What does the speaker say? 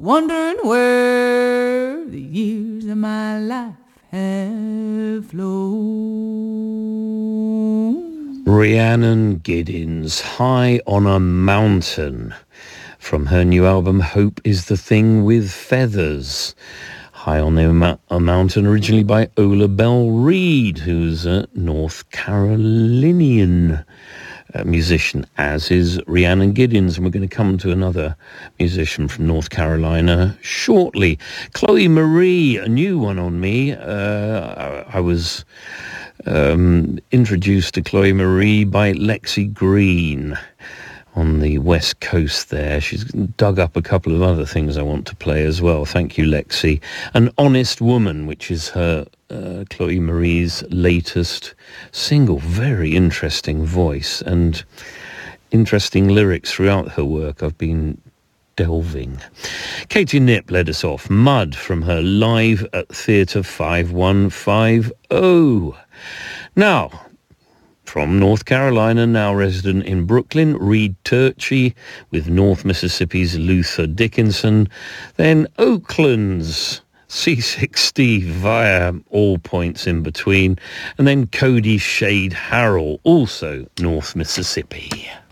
wondering where the years of my life have flown. Rhiannon Giddens, High on a Mountain, from her new album Hope is the Thing with Feathers. High on a Mountain, originally by Ola Bell Reed, who's a North Carolinian musician, as is Rhiannon Giddens. And we're going to come to another musician from North Carolina shortly. Chloe Marie, a new one on me. I was introduced to Chloe Marie by Lexi Green on the West Coast there. She's dug up a couple of other things I want to play as well. Thank you, Lexi. An Honest Woman, which is her Chloe Marie's latest single. Very interesting voice and interesting lyrics throughout her work. I've been delving. Katie Knipp led us off. Mud, from her Live at Theatre 5150. Now, from North Carolina, now resident in Brooklyn, Reed Turchi with North Mississippi's Luther Dickinson. Then Oakland's C60 via All Points in Between. And then Cody Shade Harrell, also North Mississippi.